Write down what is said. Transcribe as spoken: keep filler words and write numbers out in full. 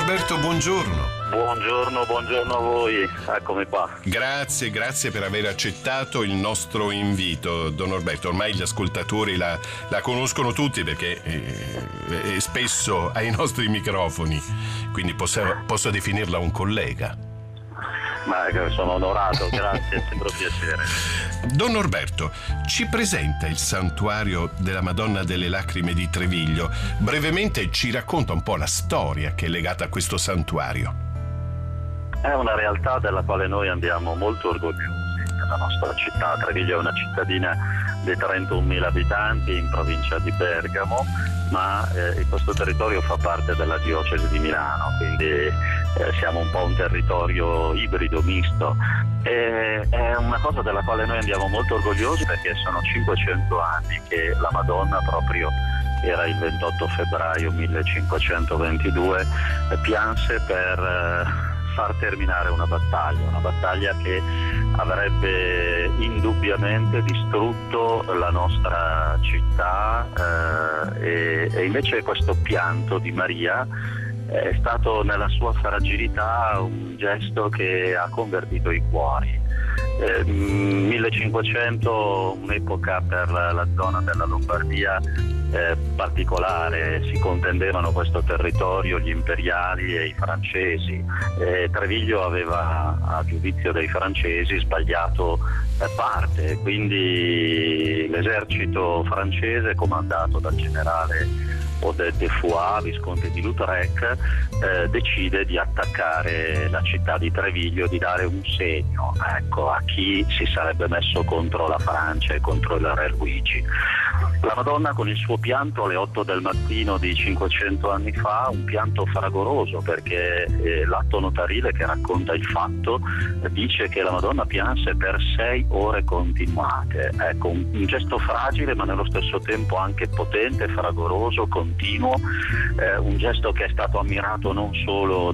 Norberto, buongiorno. Buongiorno, buongiorno a voi, eccomi qua. Grazie, grazie per aver accettato il nostro invito, Don Norberto. Ormai gli ascoltatori la, la conoscono tutti perché è, è spesso ai nostri microfoni, quindi posso, posso definirla un collega. Ma sono onorato, grazie, è sempre un piacere. Don Norberto, ci presenta il santuario della Madonna delle Lacrime di Treviglio. Brevemente ci racconta un po' la storia che è legata a questo santuario. È una realtà della quale noi andiamo molto orgogliosi. La nostra città, Treviglio, è una cittadina di trentunomila abitanti in provincia di Bergamo, ma eh, questo territorio fa parte della diocesi di Milano, quindi eh, siamo un po' un territorio ibrido, misto. E, è una cosa della quale noi andiamo molto orgogliosi perché sono cinquecento anni che la Madonna, proprio era il ventotto febbraio millecinquecentoventidue, pianse per eh, far terminare una battaglia, una battaglia che avrebbe indubbiamente distrutto la nostra città eh, e, e invece questo pianto di Maria è stato nella sua fragilità un gesto che ha convertito i cuori. Eh, millecinquecento, un'epoca per la, la zona della Lombardia eh, particolare, si contendevano questo territorio gli imperiali e i francesi. Eh, Treviglio aveva, a giudizio dei francesi, sbagliato eh, parte, quindi l'esercito francese, comandato dal generale Odette de Foix, visconte di Lautrec, eh, decide di attaccare la città di Treviglio, di dare un segno, ecco, a chi si sarebbe messo contro la Francia e contro il re Luigi. La Madonna, con il suo pianto alle otto del mattino di cinquecento anni fa, un pianto fragoroso, perché eh, l'atto notarile che racconta il fatto eh, dice che la Madonna pianse per sei ore continuate. Ecco, un, un gesto fragile ma nello stesso tempo anche potente, fragoroso, continuo, eh, un gesto che è stato ammirato non solo